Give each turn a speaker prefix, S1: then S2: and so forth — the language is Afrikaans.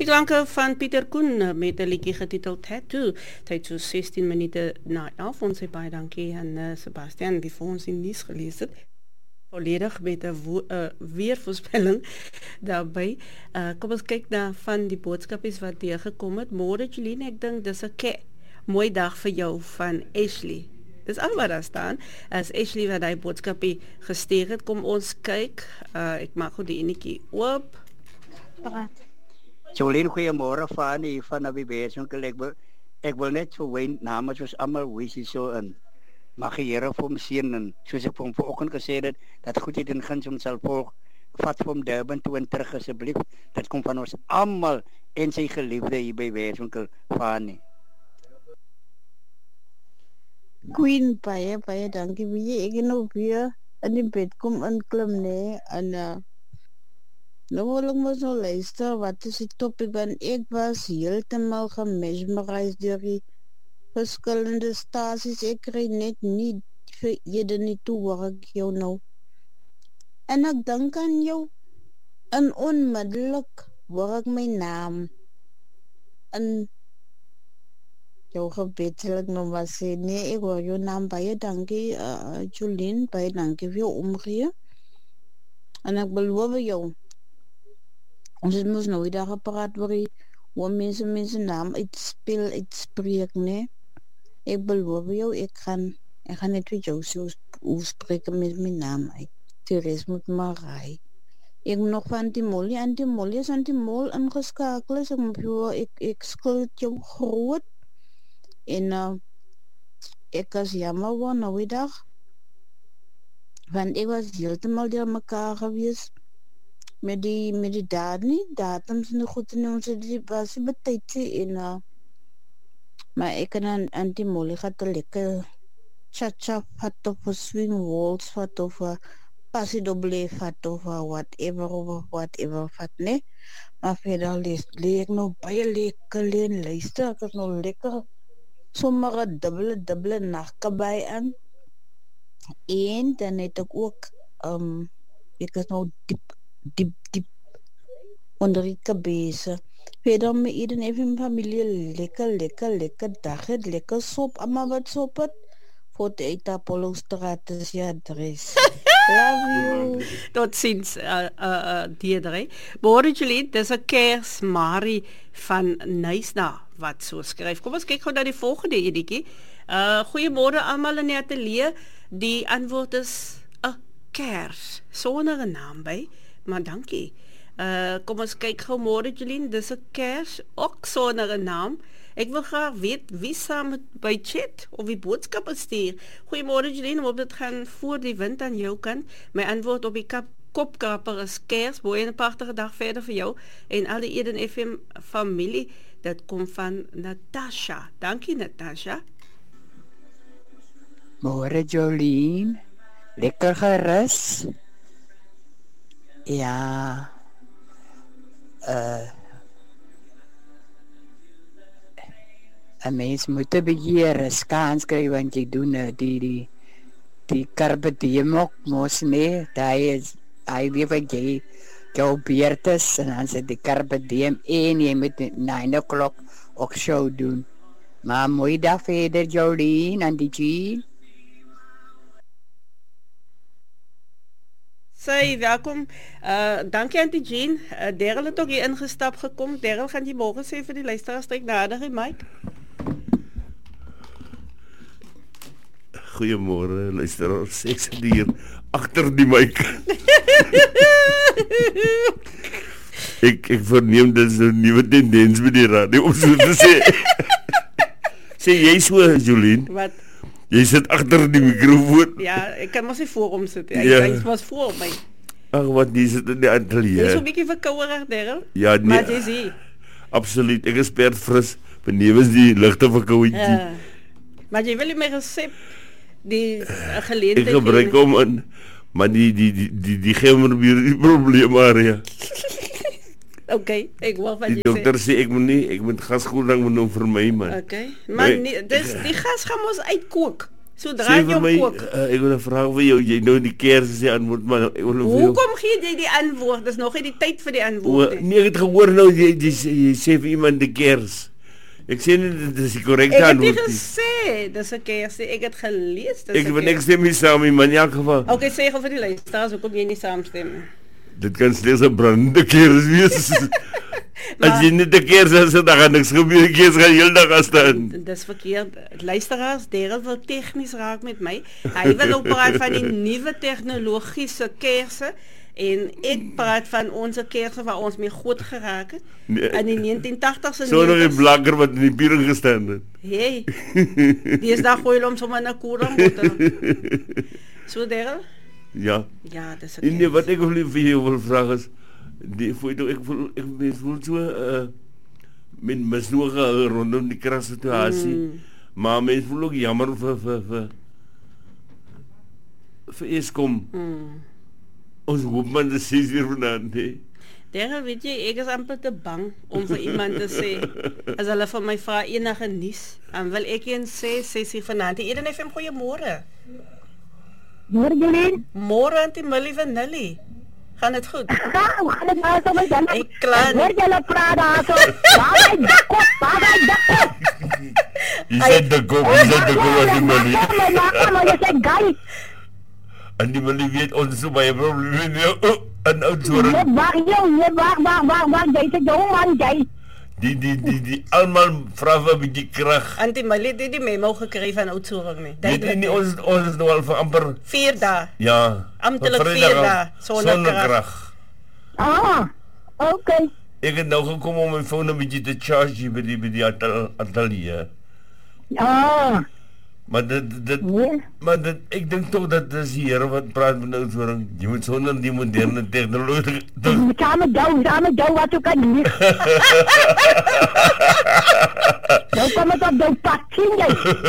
S1: klanke van Pieter Koen met 'n liedjie getiteld Tattoo. Tyd so 16 minute na 11. Ons sê baie dankie aan Sebastian die vir ons die nuus gelees het. Volledig met 'n weervoorspelling daarbey. Kom ons kyk na van die boodskapies wat hier gekom het. Môre Jeline, ek dink dis 'n mooi dag vir jou van Ashley. Dis al wat daar staan. As Ashley wat hy boodskapie gestuur het, kom ons kyk. Ek maak goed die enetjie oop.
S2: Jolien, goeiemôre van Nabibees. Ek wil net so wyn namens ons almal wys so in. Mag die Here vir hom seën en soos ek vir hom vanoggend gesê het, dat goedheid en guns hom sal volg. Vat vir hom Durban toe en terug asseblief. Dit kom van ons almal en sy geliefde hier by Weeswinkel Fani.
S3: Queen, baie dankie. Wie ek nou weer in die bed kom inklim, nee, en nou wil ek maar so luister, wat is die topic, want ek was heeltemal gemesmerized deur die verskillende stasies. Ek kry net nie vir ede nie toe waar ek jou nou. En ek dink aan jou, en onmiddellik hoor ek my naam. En jou gebed sal ek nog maar sê, nee, ek hoor jou naam, baie dankie, Jolien, baie dankie vir jou omgee. En ek beloof jou, ons het mos nou die dag gepraat oor hoe mense naam uitspreek, nee. Ek beloof jou, ek gaan net vir jou so uitspreken met my naam uit. Die rest moet maar raai. Ek moet nog van Antimol is Antimol ingeskakel is. Ek skuld jou groot. En ek was jammer oor nou die dag. Want ek was heeltemal deur mekaar gewees. Met die datums en die goed en ons het die basie betydse en maar ek kan Antimol gaat 'n lekker cha-cha vat of swing waltz vat of passie doble vat of whatever vat, nee. Maar verder lees ek nou baie lekker leen luister, ek het nou lekker sommer 'n dubbele nachtkabai aan. En dan het ek ook ek is nou diep onder die kabese. Verder met Eden even familie lekker dag het, lekker sop, allemaal wat sop het. Voor de Apollo straat is je adres. Love you.
S1: Tot ziens, Deirdre. Môre Julie, dis 'n Kersmarie van Nysna wat so skryf. Kom ons kyk gou na die volgende editjie. Goeiemôre almal in die ateljee. Die antwoord is 'n kers sonder 'n naam by, maar dankie. Kom ons kyk gou môre Julie, dis 'n kers ook sonder 'n naam. Ek wil graag weet wie saam met by chat of die boodskappe stuur. Goeiemôre Jeline, hoop dit gaan voor die wind aan jou kant. My antwoord op die kopkrapper is kers. Mooi en 'n pragtige dag verder vir jou en al die Eden FM familie. Dit kom van Natasha. Dankie Natasha.
S4: Môre Jolien, lekker gerus. Ja. 'n mens moet 'n bietjie riskant kry want jy doen die carpe diem ook mos nee, hy weet wat jy jou beurt is en dan sê die carpe diem en jy moet 9 o'clock ook show doen. Maar mooi dag verder Jolien en die Jean.
S1: Sy, welkom. Dankie Auntie Jean. Daryl het ook hier ingestap gekom. Daryl, gaan jy môre sê vir die luisteraars trek nader die mic?
S5: Goeiemôre luisteraars, ek sit hier agter die mic. ek verneem dit is 'n nuwe tendens by die radio om so te sê. Sê jy so, Jolien?
S1: Wat?
S5: Jy sit agter die mikrofoon.
S1: Ja, ek kan mos nie voor hom sit.
S5: Ja.
S1: Hy was voor my.
S5: Ag, wat jy sit in die ateljee.
S1: Dis so 'n bietjie verkouerig, Daryl.
S5: Ja, nee.
S1: Maar jy sê.
S5: Absoluut, ek is fris, benewens die ligte verkoudjie.
S1: Maar jy wil nie my resep die geleentheid.
S5: Ek gebruik hom in, maar die gee my weer die probleem maar ja.
S1: Okay, ek wil wat jy sê.
S5: Die dokter sê ek moet gaskoeling moet nou vir my man.
S1: Okay. Maar die gas gaan ons uitkook. Sodra jy hom kook.
S5: Ek wil 'n vraag vir jou. Jy nou die kers sê antwoord maar ek wil vir jou.
S1: Hoekom gee jy die antwoord? Dis nog nie die tyd vir die antwoord nie.
S5: Nee, ek het gehoor nou jy sê vir iemand die kers. Ek sê nie dit is die korrekte antwoord nie.
S1: Ek het nie gesê dis 'n kers nie. Ek het gelees dis 'n kers.
S5: Ek wil niks stem nie saam nie, man, in elk geval.
S1: Okay, sê gou vir die luisteraars hoekom jy nie saamstem nie.
S5: Dit kan slegs 'n brandende kers wees. As jy net 'n kers het, dan gaan niks gebeur. Die kers gaan heeldag aan staan.
S1: Dis verkeerd. Luisteraars, Daryl wil tegnies raak met my. Hy wil ook praat van die nuwe tegnologiese kersse en ek praat van ons kersse waar ons mee goed geraak het.
S5: Nee.
S1: In die 1980s en
S5: So nog 'n blakker wat in die piering gestaan het.
S1: Hey. Dis daar gooi hom sommer na koerang boter. So Daryl?
S5: Ja.
S1: Ja, dis
S5: En nee, wat ek vir jou wil vraag is, die foto ek voel so met misnoege rondom die krassituasie. Maar mens voel ook jammer vir Eskom. Ons hoop man dit sê hier vanaand, nee.
S1: Daryl, weet jy, ek is amper te bang om vir iemand te sê, as hulle van my vra enige nuus, dan wil ek een sê, sê vanaand, Eden FM, goeiemôre.
S6: Môre Jolien?
S1: Môre Auntie Millie van Nilly. Gaan dit goed?
S6: Hoe gaan dit nou so met julle?
S1: Ek klaar.
S6: Hoor julle praat daar so. Waar hy dakop.
S5: Jy sê de kop, Auntie Millie.
S6: Maar jy sê guys.
S5: Auntie Millie weet ons so baie probleme nou. En oudsoring.
S6: Net wag, jy sê jong man, jy.
S5: Die almal vra vir 'n bietjie krag.
S1: Auntie Millie het die memo gekry van Oudtshoorn nie.
S5: Weet nie ons is nou al vir amper
S1: 4 dae.
S5: ja,
S1: Amptelik 4 dae sonder krag.
S6: Okay.
S5: Ek het nou gekom om my foon 'n bietjie te charge by die atelier. Maar dit ek dink tog dat dis die Here wat praat met Oudtshoorn. Jy moet sonder die moderne tegnologie.
S6: Samen jou wat jy kan doen. Nou kom het op jou pad, sien jy?